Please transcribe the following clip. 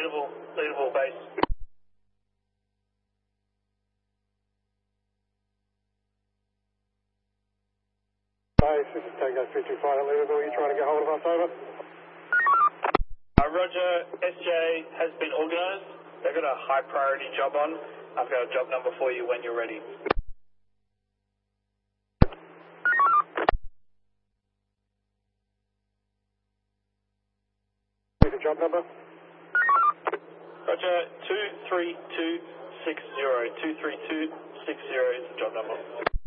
leadable base. Base, this is Tango 325 at Leadable. Are you trying to get hold of us, over? Roger, SJ has been organised. They've got a high priority job on. I've got a job number for you when you're ready. What's the job number? Roger, 23260. 23260 is the job number.